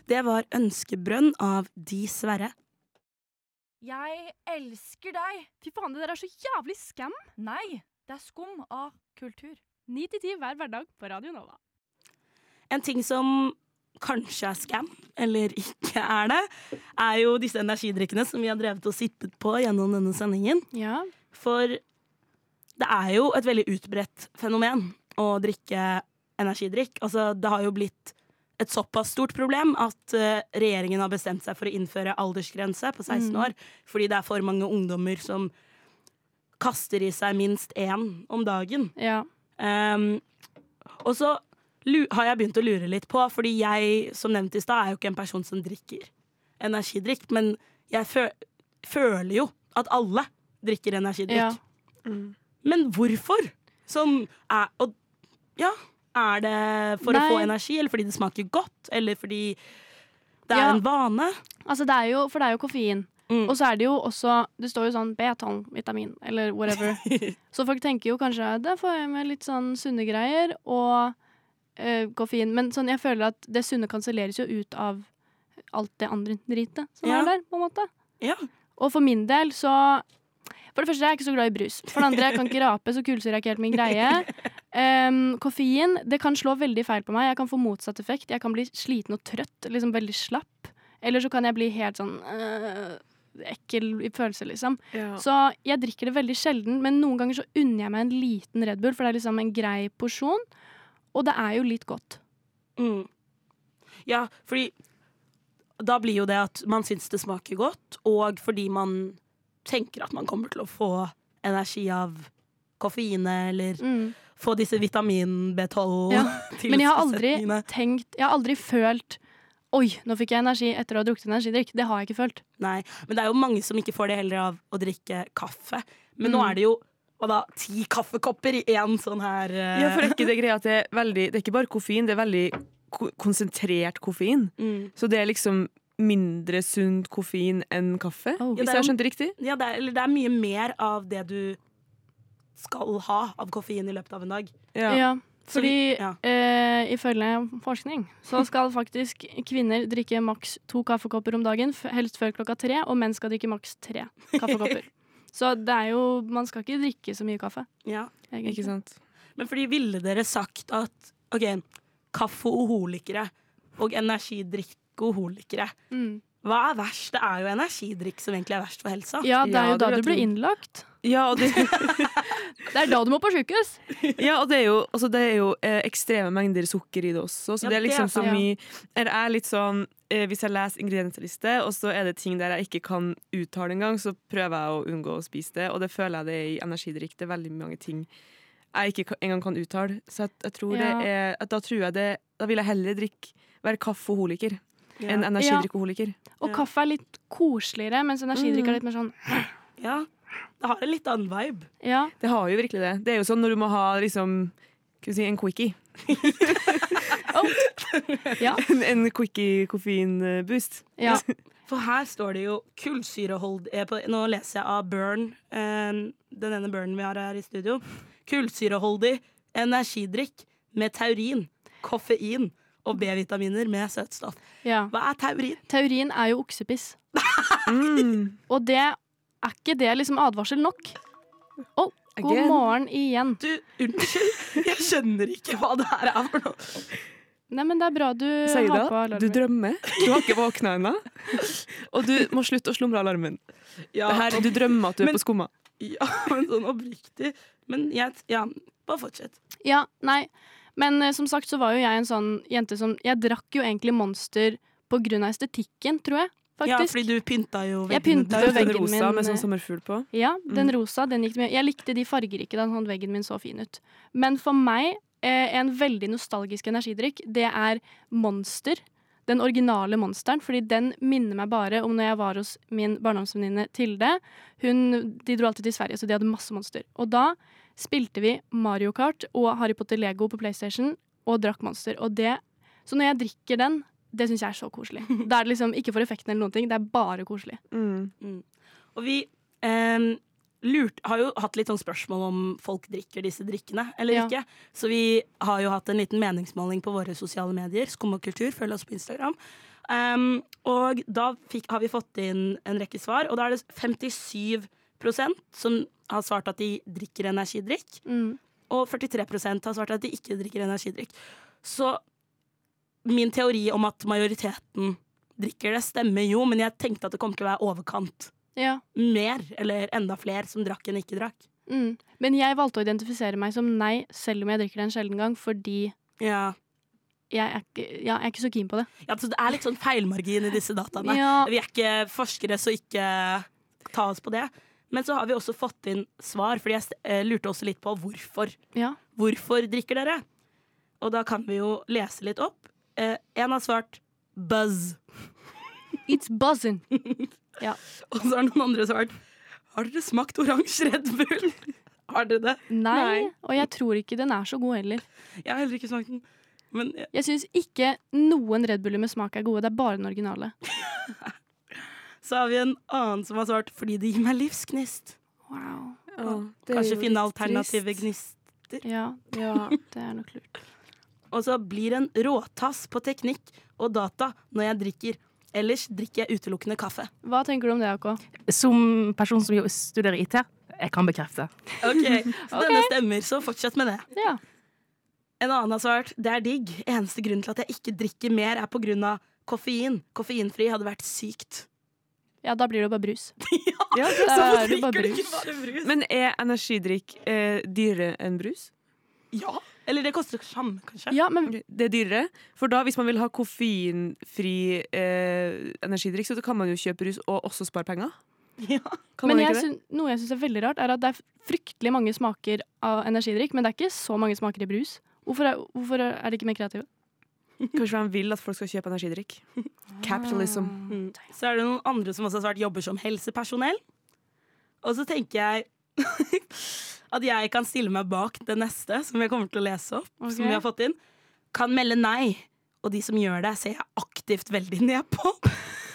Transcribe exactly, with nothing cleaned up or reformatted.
Det var Ønskebrønn av De Sverre. Jeg elsker deg. Fy faen, det der er så jævlig skam. Nei, det er skum av kultur. Ni til ti hver hverdag på Radio Nova. En ting som kanskje er scam, eller ikke er det, er jo disse energidrikkene som vi har drevet og sippet på gjennom denne sendingen. Ja. For det er jo et veldig utbredt fenomen å drikke energidrikk. Altså, det har jo blitt et såpass stort problem at uh, regjeringen har bestemt seg for å innføre aldersgrense på seksten Mm. år, fordi det er for mange ungdommer som kaster i seg minst én om dagen. Ja. Um, og så lu- har jeg begynt å lure litt på, fordi jeg, som nevnt i stad, er jo ikke en person som drikker energidrikk, men jeg fø føler jo at alle drikker energidrikk. Ja. Mm. Men hvorfor? Sånn er, og, ja, er det for Nei. å få energi, eller fordi det smaker godt, eller fordi det er Ja. en vane? Altså, det er jo, for det er jo koffein. Mm. Og så er det jo også, det står jo sånn B tolv-vitamin, eller whatever. Så folk tenker jo kanskje, det får jeg med litt sånn sunne greier, og eh, koffein. Men sånn, jeg føler at det sunne kanselleres jo ut av alt det andre dritet som Ja. er der, på en måte. Ja. Og for min del så, for det første er jeg ikke så glad i brus. For det andre, jeg kan ikke rape, så kullsyre er ikke helt min greie. Um, koffein, det kan slå veldig feil på meg. Jeg kan få motsatt effekt. Jeg kan bli sliten og trøtt, liksom veldig slapp. Eller så kan jeg bli helt sånn øh, ekkel i følelse, liksom. Ja. Så jeg drikker det veldig sjelden, men noen ganger så unner jeg meg en liten Red Bull, for det er liksom en grei porsjon, og det er jo litt godt. Mm. Ja, fordi da blir jo det at man syns det smaker godt, og fordi man tenker at man kommer til å få energi av koffeine, eller Mm. få disse vitamin B tolv Ja. Men jeg har aldri tilsetningene. tenkt, jeg har aldri følt, oi, nå fikk jeg energi etter å ha drukket energidrikk. Det har jeg ikke følt. Nei, men det er jo mange som ikke får det heller av å drikke kaffe. Men nå Mm. er det jo hva da, ti kaffekopper i én sånn her eh, Ja, for er ikke det greia at det er veldig, det er ikke bare koffein, det er veldig ko konsentrert koffein. mm. Så det er liksom mindre sunt koffein enn kaffe, Oh. Ja, hvis det er jeg jo- skjønte riktig. Ja, det er, eller det er mye mer av det du skal ha av koffein i løpet av en dag. Ja. Ja, Så fordi vi- ja. eh, ifølge forskning så skal faktisk kvinner drikke maks to kaffekopper om dagen, f- helst før klokka tre, og menn skal drikke maks tre kaffekopper. Så det er jo, man skal ikke drikke så mye kaffe, Ja. egentlig. Ikke sant? Men fordi ville dere sagt at ok, kaffeoholikere og energidrikkeoholikere, Mm. hva er verst? Det er jo energidrikk som egentlig er verst for helsa. Ja, det er Ja, jo det da vil du jeg blir tro. innlagt. Ja, og det, Det er da du må på sykehus. ja, og det er jo, altså det er jo eh, ekstreme mengder sukker i det også, så Ja, det er det liksom er så sant. mye eller jeg er litt sånn, eh, hvis jeg leser ingrediensliste, og så er det ting der jeg ikke kan uttale engang, så prøver jeg å unngå å spise det, og det føler jeg det er i energidrikk. Det er veldig mange ting jeg ikke ka- engang kan uttale, så jeg, jeg tror Ja. det er, at da tror jeg det, da vil jeg heller drikke, være kaffeholiker Ja. enn energidrikkoholiker. Og Ja. kaffe er litt koseligere, mens energidrikk er litt mer sånn Ja, det har en litt annen vibe. ja. Det har jo virkelig det. Det er jo sånn når du må ha liksom, skal vi si, en quickie. Ja. en, en quickie koffeinboost. ja. For her står det jo kullsyrehold eh, på, Nå leser jeg av Burn, eh, den ene Burn vi har her i studio. Kullsyreholdig energidrikk med taurin, koffein og B-vitaminer med søtstoff. ja. Hva er taurin? Taurin er jo oksepiss. Mm. Og det er ikke det liksom advarsel nok. Å, god Again. morgen igjen. Du, unnskyld, jeg skjønner ikke hva det her er for noe. Nei, men det er bra du Sier har på da, alarmen. du drømmer. Du har ikke våkna ennå. Og du må slutte å slumre alarmen. Ja, Det her, du drømmer at du Men- er på skumma. ja, men sånn oppriktig. Men jeg, ja, bare fortsett. Ja, nei. Men eh, som sagt så var jo jeg en sånn jente som Jeg drakk jo egentlig Monster på grunn av estetikken, tror jeg. Ja, Faktisk. fordi du pynta jo Jeg veggene. pynta jo Den veggen rosa min, med eh, sånn sommerfugl på. Ja, den Mm. rosa, den gikk med. Jeg likte de fargerike, da sånn veggen min så fin ut. Men for meg, eh, en veldig nostalgisk energidrikk, det er Monster. Den originale Monsteren, fordi den minner meg bare om når jeg var hos min barndomsvenninne Tilde. Hun, de dro alltid til Sverige, så de hadde masse Monster. Og da spilte vi Mario Kart og Harry Potter Lego på PlayStation og drakk Monster. Og det, så når jeg drikker den, det syns jeg er så koselig. Det er liksom ikke for effekten eller noen ting, det er bare koselig. Mm. Mm. Og vi, ehm, lurt, har jo hatt litt sånn spørsmål om folk drikker disse drikkene eller Ja. ikke. Så vi har jo hatt en liten meningsmåling på våre sosiale medier. Skum og kultur, følg oss på Instagram. Um, og da fikk, har vi fått inn en rekke svar, og da er det femtisyv prosent som har svart at de drikker energidrikk, Mm. og førtitre prosent har svart at de ikke drikker energidrikk. Så min teori om at majoriteten drikker det, stemmer jo, men jeg tenkte at det kommer til å være overkant. Ja. Mer, eller enda flere som drakk enn ikke drakk. Mm. Men jeg valgte å identifisere meg som nei, selv om jeg drikker det en sjelden gang, fordi Ja. jeg er ikke, ja, jeg er ikke så keen på det. Ja, så det er litt sånn feilmargin i disse dataene. Ja. Vi er ikke forskere, så ikke ta oss på det. Men så har vi også fått inn svar, fordi jeg st- eh, lurte også litt på hvorfor. Ja. Hvorfor drikker dere? Og da kan vi jo lese litt opp. Eh, en har svart buzz. It's buzzing. Og så har noen andre svart har dere smakt oransje Red Bull? Har dere det? Nei, Nei. og jeg tror ikke den er så god heller. Jeg har heller ikke smakt den. Men eh, Jeg syns ikke noen Red Buller med smak er gode. Det er bare den originale. så har vi en annen som har svart fordi det gir meg livsgnist. Wow. Å, det er Kanskje jo finne litt alternative trist. gnist. Ja, Ja. det er nok lurt. Og så blir en råtass på teknikk og data når jeg drikker. Ellers drikker jeg utelukkende kaffe. Hva tenker du om det, A K? Som person som jo studerer I T, jeg kan bekrefte. Ok, Så denne stemmer, så fortsett med det. Ja. En annen har svart det er digg. Eneste grunn til at jeg ikke drikker mer, er på grunn av koffein. Koffeinfri hadde vært sykt. ja, da blir det jo bare brus. Ja, Da Hvorfor er det bare drikker du brus. ikke bare brus? Men er energidrikk eh, dyrere enn brus? Ja, eller det koster samme, kanskje. Ja, men Det er dyrere. For da, hvis man vil ha koffeinfri eh, energidrikk, så kan man jo kjøpe brus og også spare penger. Ja. Kan Men man jeg ikke det? syn- noe jeg syns er veldig rart, er at det er fryktelig mange smaker av energidrikk, men det er ikke så mange smaker i brus. Hvorfor er, hvorfor er de ikke mer kreative? Kanskje man vil at folk skal kjøpe energidrikk. Capitalism. Mm. Så er det noen andre som også har svart jobber som helsepersonell. Og så tenker jeg at jeg kan stille meg bak det neste, som jeg kommer til å lese opp. Ok. Som vi har fått inn. Kan melde nei. Og de som gjør det, ser jeg aktivt veldig ned på.